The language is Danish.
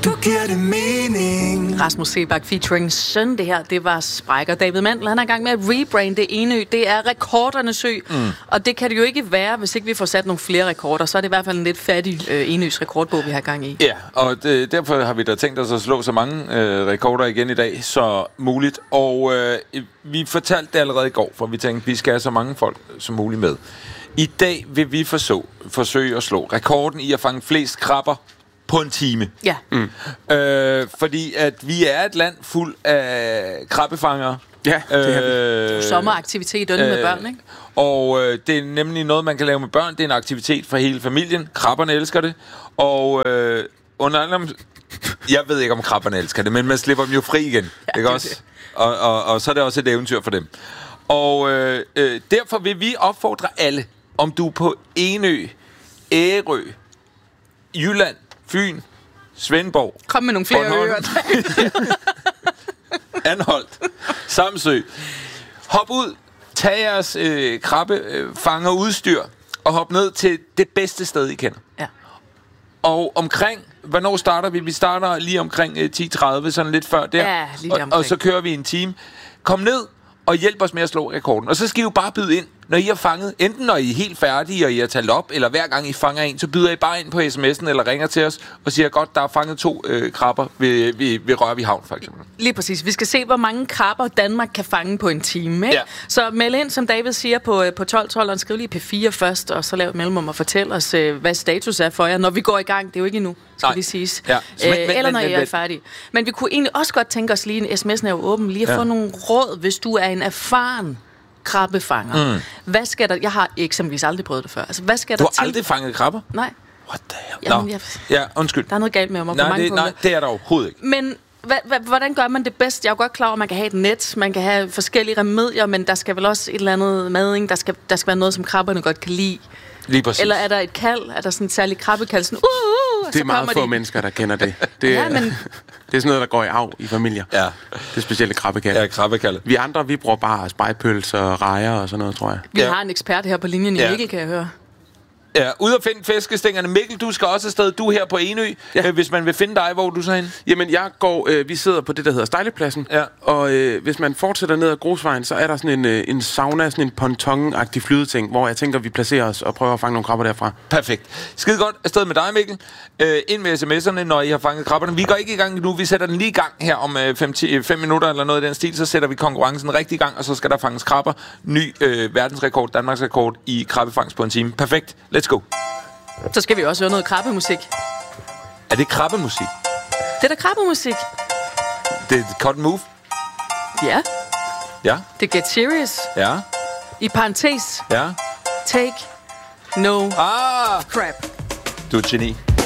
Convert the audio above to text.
Du giver det mening. Rasmus Seebach featuring Søn, det her, det var Sprækker. David Mandel, han er i gang med at rebrande Enø. Det er rekordernes ø, og det kan det jo ikke være, hvis ikke vi får sat nogle flere rekorder. Så er det i hvert fald en lidt fattig Enøs rekordbog, vi har gang i. Ja, og derfor har vi da tænkt os at slå så mange rekorder igen i dag, så muligt. Og vi fortalte det allerede i går, for vi tænkte, vi skal have så mange folk som muligt med. I dag vil vi forsøge at slå rekorden i at fange flest krabber på en time. Ja. Fordi at vi er et land fuld af krabbefangere. Ja, det er vi. Sommeraktivitet med børn, ikke? Og det er nemlig noget, man kan lave med børn. Det er en aktivitet for hele familien. Krabberne elsker det. Og jeg ved ikke, om krabberne elsker det, men man slipper dem jo fri igen. Ja, ikke også? Og så er det også et eventyr for dem. Og derfor vil vi opfordre alle, om du er på Enø, Ærø, Jylland, Fyn, Svendborg. Kom med nogle flere øer. Anholdt. Samsø. Hop ud. Tag jeres krabbefangerudstyr og hop ned til det bedste sted, I kender. Ja. Og hvornår starter vi? Vi starter lige omkring 10:30, sådan lidt før der. Ja, lige omkring. Og så kører vi en time. Kom ned og hjælp os med at slå rekorden. Og så skal I jo bare byde ind, når I har fanget. Enten når I er helt færdige, og I har talt op, eller hver gang I fanger en, så byder I bare ind på sms'en, eller ringer til os, og siger, godt, der er fanget 2 krabber ved Rørvig Havn, for eksempel. Lige præcis. Vi skal se, hvor mange krabber Danmark kan fange på en time, ikke? Ja. Så meld ind, som David siger, på 1212, og skriv lige P4 først, og så lav et mellemrum og fortæl os, hvad status er for jer, når vi går i gang. Det er jo ikke endnu, skal vi siges. Ja. Eller når I er færdige. Men vi kunne egentlig også godt tænke os lige, sms'en er jo åben, lige at få nogle råd, hvis du er en erfaren krabbefanger. Hvad skal der... Jeg har eksempelvis aldrig prøvet det før. Altså, hvad skal du der har aldrig fanget krabber? Nej. What the hell? Ja, undskyld. Der er noget galt med mig på mange punkter. Nej, det er der overhovedet ikke. Men hvordan gør man det bedst? Jeg er jo godt klar over, at man kan have et net, man kan have forskellige remedier, men der skal vel også et eller andet mading, der skal være noget, som krabberne godt kan lide. Lige præcis. Eller er der et kald? Er der sådan et særligt krabbekald? Sådan, det er meget få mennesker, der kender det. Det er sådan noget, der går i arv i familier. Ja. Det specielle krabbekald. Ja, krabbekald. Vi andre, vi bruger bare spejpølser, rejer og sådan noget, tror jeg. Vi har en ekspert her på linjen i Mikkel, kan jeg høre. Ja, ud at finde fiskestængerne. Mikkel, du skal også afsted. Du er her på Enø. Ja. Hvis man vil finde dig, hvor er du så hen? Jamen, vi sidder på det, der hedder Stejlepladsen. Ja. Og hvis man fortsætter ned ad Grusvejen, så er der sådan en sauna, sådan en ponton-agtig flydeting, hvor jeg tænker, vi placerer os og prøver at fange nogle krabber derfra. Perfekt. Skide godt afsted med dig, Mikkel. Ind med sms'erne, når I har fanget krabberne. Vi går ikke i gang nu. Vi sætter den lige i gang her om 5 minutter eller noget i den stil. Så sætter vi konkurrencen rigtig i gang, og så skal der fanges krabber. Ny verdensrekord, Danmarks rekord i krabbefangst på en time. Perfekt. Let's go. Så skal vi også høre noget krabbemusik. Er det krabbemusik? Det er da krabbemusik. Det er Cotton Move? Ja. Ja. Det er Get Serious. Ja. I parentes. Ja. Take no crap. Du er et geni.